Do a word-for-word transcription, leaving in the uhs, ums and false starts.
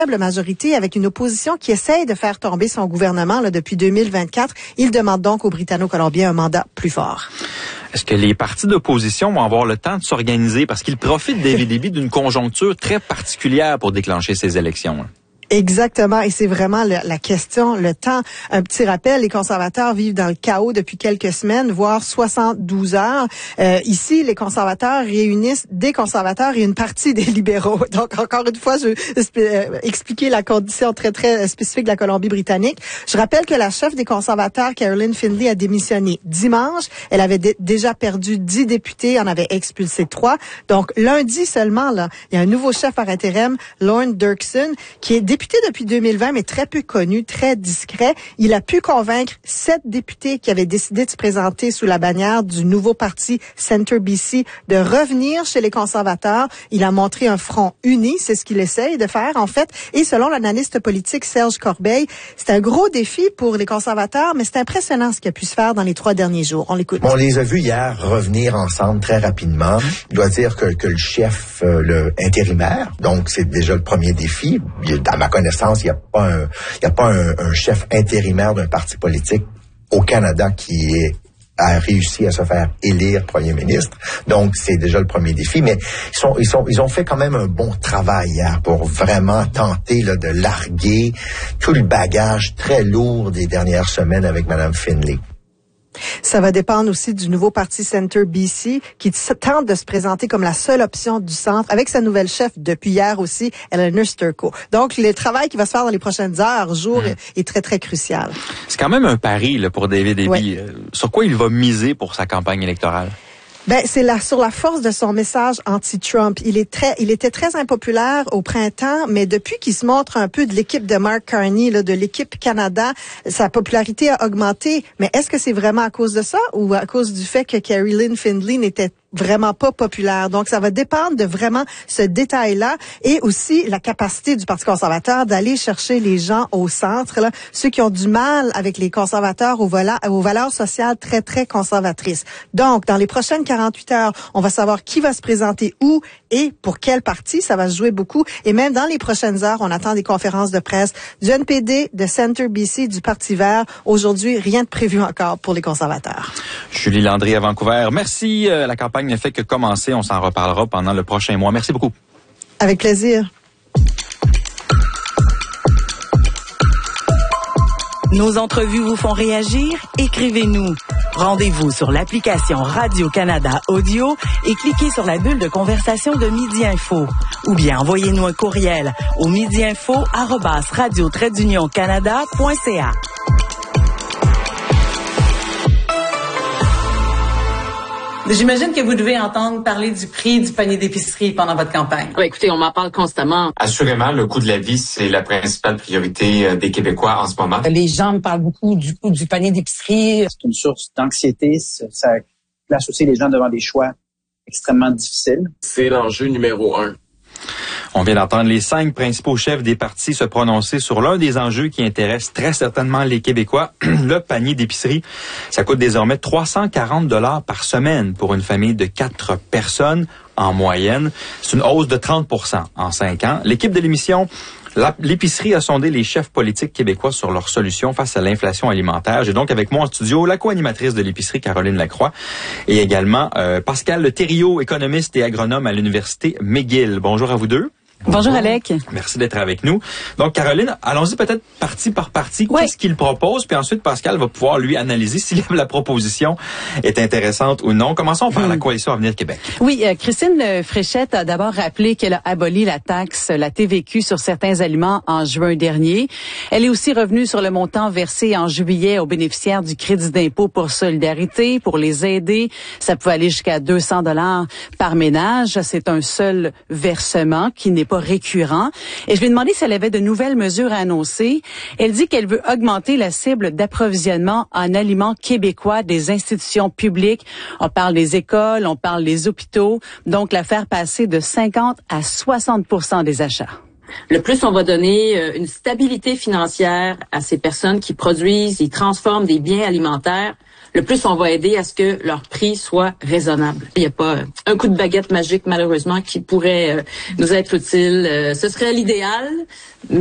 majorité avec une opposition qui essaye de faire tomber son gouvernement là, depuis deux mille vingt-quatre. Il demande donc aux Britanno-Colombiens un mandat plus fort. Est-ce que les partis d'opposition vont avoir le temps de s'organiser parce qu'ils profitent, David Eby, d'une conjoncture très particulière pour déclencher ces élections? Exactement, et c'est vraiment le, la question, le temps. Un petit rappel, les conservateurs vivent dans le chaos depuis quelques semaines, voire soixante-douze heures. Euh, ici, les conservateurs réunissent des conservateurs et une partie des libéraux. Donc, encore une fois, je vais euh, expliquer la condition très, très spécifique de la Colombie-Britannique. Je rappelle que la chef des conservateurs, Caroline Findlay, a démissionné dimanche. Elle avait d- déjà perdu dix députés, en avait expulsé trois. Donc, lundi seulement, là, il y a un nouveau chef par intérim, Lorne Dirksen, qui est député député depuis deux mille vingt, mais très peu connu, très discret. Il a pu convaincre sept députés qui avaient décidé de se présenter sous la bannière du nouveau parti Centre B C de revenir chez les conservateurs. Il a montré un front uni, c'est ce qu'il essaye de faire, en fait. Et selon l'analyste politique Serge Corbeil, c'est un gros défi pour les conservateurs, mais c'est impressionnant ce qu'il a pu se faire dans les trois derniers jours. On l'écoute. On les a vus hier revenir ensemble très rapidement. Je dois dire que, que le chef, euh, le intérimaire, donc c'est déjà le premier défi. À ma connaissance, il n'y a pas un, il y a pas un, un chef intérimaire d'un parti politique au Canada qui est, a réussi à se faire élire premier ministre. Donc, c'est déjà le premier défi. Mais ils sont, ils sont, ils ont fait quand même un bon travail hier pour vraiment tenter là, de larguer tout le bagage très lourd des dernières semaines avec Mme Findlay. Ça va dépendre aussi du nouveau parti Centre B C qui tente de se présenter comme la seule option du centre avec sa nouvelle chef depuis hier aussi, Eleanor Sturko. Donc, le travail qui va se faire dans les prochaines heures, jours, mmh. est très, très crucial. C'est quand même un pari là, pour David Eby. Ouais. Sur quoi il va miser pour sa campagne électorale? Ben, c'est là, sur la force de son message anti-Trump. Il est très, il était très impopulaire au printemps, mais depuis qu'il se montre un peu de l'équipe de Mark Carney, là, de l'équipe Canada, sa popularité a augmenté. Mais est-ce que c'est vraiment à cause de ça ou à cause du fait que Caroline Findlay n'était vraiment pas populaire? Donc, ça va dépendre de vraiment ce détail-là et aussi la capacité du Parti conservateur d'aller chercher les gens au centre, là, ceux qui ont du mal avec les conservateurs aux, vola- aux valeurs sociales très, très conservatrices. Donc, dans les prochaines quarante-huit heures, on va savoir qui va se présenter où et pour quel parti. Ça va se jouer beaucoup. Et même dans les prochaines heures, on attend des conférences de presse du N P D, de Centre B C, du Parti vert. Aujourd'hui, rien de prévu encore pour les conservateurs. Julie Landry à Vancouver. Merci. Euh, la campagne ne fait que commencer. On s'en reparlera pendant le prochain mois. Merci beaucoup. Avec plaisir. Nos entrevues vous font réagir? Écrivez-nous. Rendez-vous sur l'application Radio-Canada Audio et cliquez sur la bulle de conversation de Midi Info. Ou bien envoyez-nous un courriel au midiinfo arobase radio trait d'union canada point c a. J'imagine que vous devez entendre parler du prix du panier d'épicerie pendant votre campagne. Oui, écoutez, on m'en parle constamment. Assurément, le coût de la vie, c'est la principale priorité des Québécois en ce moment. Les gens me parlent beaucoup du coût du panier d'épicerie. C'est une source d'anxiété. Ça place aussi les gens devant des choix extrêmement difficiles. C'est l'enjeu numéro un. On vient d'entendre les cinq principaux chefs des partis se prononcer sur l'un des enjeux qui intéresse très certainement les Québécois, le panier d'épicerie. Ça coûte désormais trois cent quarante dollars par semaine pour une famille de quatre personnes en moyenne. C'est une hausse de trente pour cent en cinq ans. L'équipe de l'émission La, l'épicerie a sondé les chefs politiques québécois sur leurs solutions face à l'inflation alimentaire. J'ai donc avec moi en studio la co-animatrice de l'épicerie, Caroline Lacroix, et également euh, Pascal Le Thériault, économiste et agronome à l'Université McGill. Bonjour à vous deux. Bonjour Alec. Merci d'être avec nous. Donc Caroline, allons-y peut-être partie par partie. Ouais. Qu'est-ce qu'il propose? Puis ensuite Pascal va pouvoir lui analyser si la proposition est intéressante ou non. Commençons par mmh. la Coalition Avenir Québec. Oui, euh, Christine Fréchette a d'abord rappelé qu'elle a aboli la taxe, la T V Q sur certains aliments en juin dernier. Elle est aussi revenue sur le montant versé en juillet aux bénéficiaires du crédit d'impôt pour solidarité pour les aider. Ça peut aller jusqu'à deux cents dollars par ménage. C'est un seul versement qui n'est pas récurrent. Et je lui ai demandé si elle avait de nouvelles mesures à annoncer. Elle dit qu'elle veut augmenter la cible d'approvisionnement en aliments québécois des institutions publiques. On parle des écoles, on parle des hôpitaux. Donc, la faire passer de cinquante à soixante pour cent des achats. Le plus on va donner une stabilité financière à ces personnes qui produisent, ils transforment des biens alimentaires, le plus on va aider à ce que leur prix soit raisonnable. Il n'y a pas un coup de baguette magique, malheureusement, qui pourrait euh, nous être utile. Euh, ce serait l'idéal.